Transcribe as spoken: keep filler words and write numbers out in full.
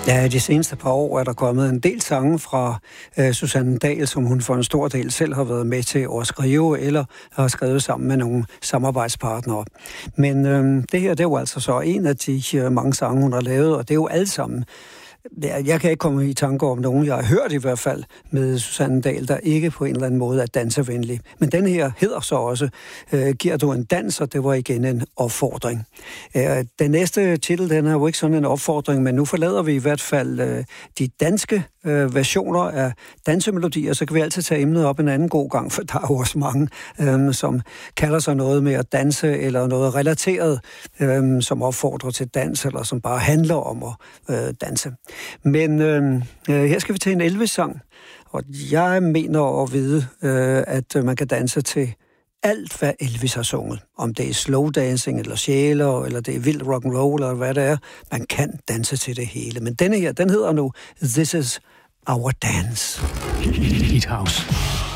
Ja, de seneste par år er der kommet en del sange fra øh, Susanne Dahl, som hun for en stor del selv har været med til at skrive, eller har skrevet sammen med nogle samarbejdspartnere. Men øh, det her, det er jo altså så en af de øh, mange sange, hun har lavet, og det er jo alle sammen. Jeg kan ikke komme i tanke om nogen, jeg har hørt i hvert fald med Susanne Dahl, der ikke på en eller anden måde er dansevenlig. Men den her hedder så også, øh, giver du en dans, og det var igen en opfordring. Øh, den næste titel, den er jo ikke sådan en opfordring, men nu forlader vi i hvert fald øh, de danske øh, versioner af dansemelodier, så kan vi altid tage emnet op en anden god gang, for der er jo også mange, øh, som kalder sig noget med at danse, eller noget relateret, øh, som opfordrer til dans, eller som bare handler om at øh, danse. Men øh, her skal vi til en Elvis-sang, og jeg mener at vide, øh, at man kan danse til alt, hvad Elvis har sunget. Om det er slow dancing, eller sjæler, eller det er vild rock and roll, eller hvad det er. Man kan danse til det hele. Men denne her, den hedder nu This Is Our Dance. Hit House.